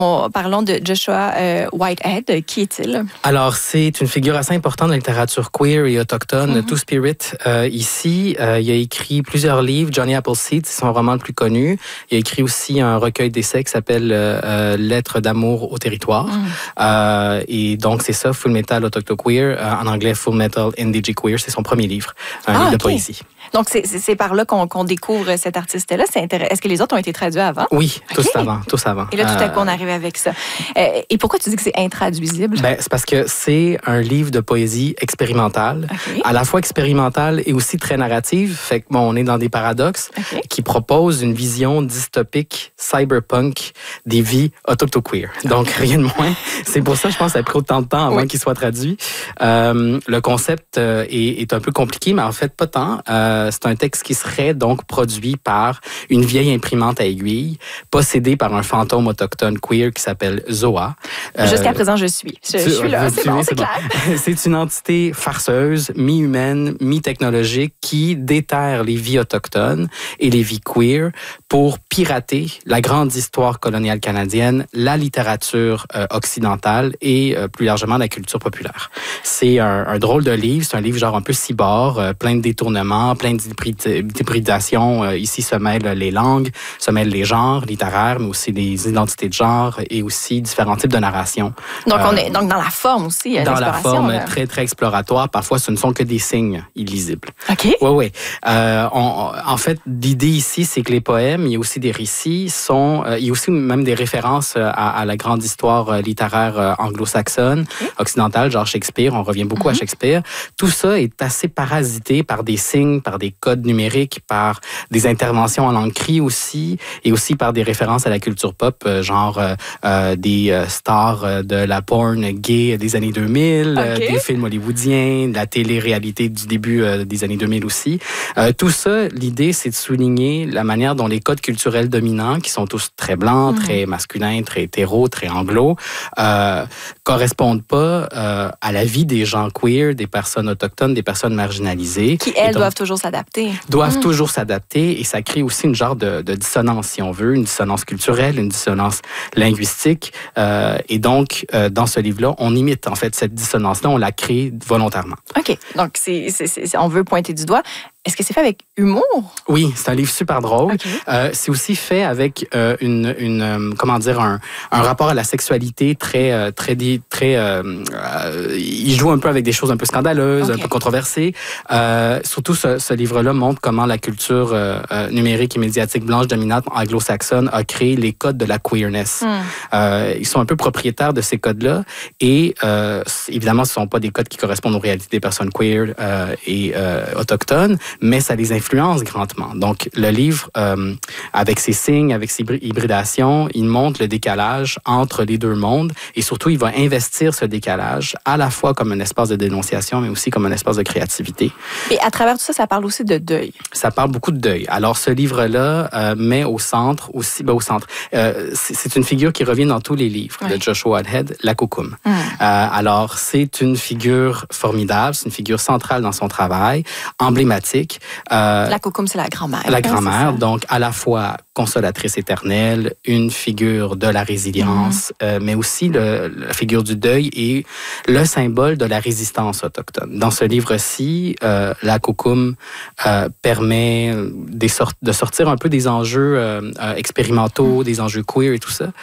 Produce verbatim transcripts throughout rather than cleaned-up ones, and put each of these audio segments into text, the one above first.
Parlons de Joshua euh, Whitehead. Qui est-il? Alors, c'est une figure assez importante de la littérature queer et autochtone, mm-hmm. Two-Spirit. Euh, ici, euh, il a écrit plusieurs livres. Johnny Appleseed, c'est son roman le plus connu. Il a écrit aussi un recueil d'essais qui s'appelle euh, Lettres d'amour au territoire. Mm. Euh, et donc, c'est ça, Full Metal Autochto-Queer. Euh, en anglais, Full Metal Indige Queer. C'est son premier livre, un ah, livre okay. de poésie. Donc, c'est, c'est par là qu'on, qu'on découvre cet artiste-là. C'est intéressant. Est-ce que les autres ont été traduits avant? Oui, tous okay. avant, tous avant. Et là, tout à coup, on arrive avec ça. Euh, et pourquoi tu dis que c'est intraduisible? Ben, c'est parce que c'est un livre de poésie expérimentale, okay. à la fois expérimentale et aussi très narrative. Fait que, bon, on est dans des paradoxes okay. qui proposent une vision dystopique, cyberpunk des vies autochto-queer. Donc, okay. rien de moins. C'est pour ça, je pense, que ça a pris autant de temps avant oui. qu'il soit traduit. Euh, le concept euh, est, est un peu compliqué, mais en fait, pas tant. Euh, c'est un texte qui serait donc produit par une vieille imprimante à aiguille, possédée par un fantôme autochtone queer qui s'appelle Zoa. Euh, Jusqu'à présent, je suis. Je, je suis là, c'est bon, c'est clair. Bon. C'est une entité farceuse, mi-humaine, mi-technologique, qui déterre les vies autochtones et les vies queer pour pirater la grande histoire coloniale canadienne, la littérature euh, occidentale et euh, plus largement la culture populaire. C'est un, un drôle de livre, c'est un livre genre un peu cibord, euh, plein de détournements, plein d'hybridations. Euh, ici se mêlent les langues, se mêlent les genres littéraires, mais aussi les identités de genre et aussi différents types de narration. Donc, euh, on est donc dans la forme aussi. Dans la forme là. très, très exploratoire. Parfois, ce ne sont que des signes illisibles. OK. Oui, oui. Euh, on, en fait, l'idée ici, c'est que les poèmes, il y a aussi des récits, sont, euh, il y a aussi même des références à, à la grande histoire littéraire euh, anglo-saxonne, okay. occidentale, genre Shakespeare. On revient beaucoup mm-hmm. à Shakespeare. Tout ça est assez parasité par des signes, par des codes numériques, par des interventions en langue cri aussi, et aussi par des références à la culture pop, euh, genre euh, euh, des euh, stars euh, de la porn gay des années deux mille, okay. euh, des films hollywoodiens, de la télé-réalité du début euh, des années deux mille aussi. Euh, tout ça, l'idée, c'est de souligner la manière dont les codes culturels dominants, qui sont tous très blancs, mm-hmm. très masculins, très hétéros, très anglo, euh, correspondent pas euh, à la vie des gens queer, des personnes autochtones, des personnes marginalisées. Qui, elles, donc, doivent toujours s'adapter. Doivent mm. toujours s'adapter et ça crée aussi une genre de, de dissonance, si on veut, une dissonance culturelle, une dissonance linguistique. Euh, et donc, euh, dans ce livre-là, on imite en fait cette dissonance-là, on la crée volontairement. OK. Donc, c'est, c'est, c'est, on veut pointer du doigt. Est-ce que c'est fait avec humour? Oui, c'est un livre super drôle. Okay. Euh, c'est aussi fait avec euh, une, une euh, comment dire, un, un rapport à la sexualité très, euh, très, très. Euh, euh, il joue un peu avec des choses un peu scandaleuses, okay. un peu controversées. Euh, surtout, ce, ce livre-là montre comment la culture euh, numérique et médiatique blanche dominante anglo-saxonne a créé les codes de la queerness. Mm. Euh, ils sont un peu propriétaires de ces codes-là et euh, évidemment, ce ne sont pas des codes qui correspondent aux réalités des personnes queer euh, et euh, autochtones, mais ça les influence grandement. Donc, le livre, euh, avec ses signes, avec ses hybridations, il montre le décalage entre les deux mondes et surtout, il va investir ce décalage à la fois comme un espace de dénonciation, mais aussi comme un espace de créativité. Et à travers tout ça, ça parle aussi de deuil. Ça parle beaucoup de deuil. Alors, ce livre-là euh, met au centre aussi, ben, au centre, euh, c'est, c'est une figure qui revient dans tous les livres oui. de Joshua Whitehead, la Kokum. Mm. Euh, alors, c'est une figure formidable, c'est une figure centrale dans son travail, emblématique. Euh, la Kokum, c'est la grand-mère. La grand-mère, donc à la fois consolatrice éternelle, une figure de la résilience, mm. euh, mais aussi le, la figure du deuil et le symbole de la résistance autochtone. Dans ce livre-ci, euh, la Kokum euh, permet des sortes, de sortir un peu des enjeux euh, expérimentaux, mm. des enjeux queer et tout ça,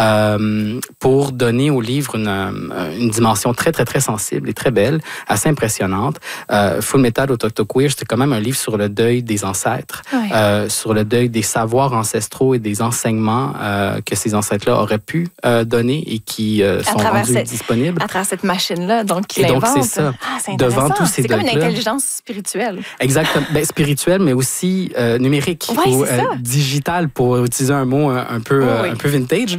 euh, pour donner au livre une, une dimension très, très, très sensible et très belle, assez impressionnante. Euh, Full Metal Autochto-Queer, c'est quand même un livre sur le deuil des ancêtres, oui. euh, sur le deuil des savoirs ancestraux et des enseignements euh, que ces ancêtres-là auraient pu euh, donner et qui euh, sont rendus cette, disponibles. À travers cette machine-là, donc qui Et l'invente. donc, c'est ça. Ah, c'est devant tous ces c'est comme une deuils-là. intelligence spirituelle. Exactement. Ben, spirituelle, mais aussi euh, numérique oui, ou euh, digital, pour utiliser un mot un, un, peu, oh, oui. un peu vintage.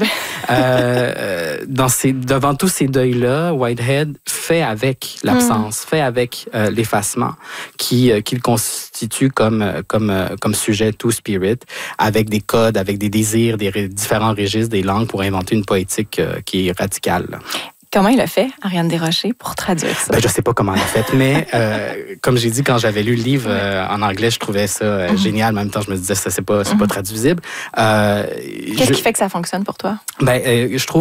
euh, dans ces, devant tous ces deuils-là, Whitehead fait avec l'absence, mm. fait avec euh, l'effacement qui, euh, qu'il constitue comme, comme, comme sujet Two-Spirit, avec des codes, avec des désirs, des ré- différents registres, des langues pour inventer une poétique euh, qui est radicale. Là. Comment il a fait, Ariane Desrochers, pour traduire ça? Ben, je ne sais pas comment il a fait, mais euh, comme j'ai dit, quand j'avais lu le livre euh, en anglais, je trouvais ça euh, mm-hmm. génial. En même temps, je me disais, ça, c'est pas, c'est mm-hmm. pas traduisible. Euh, Qu'est-ce je... qui fait que ça fonctionne pour toi? Ben, euh, je trouve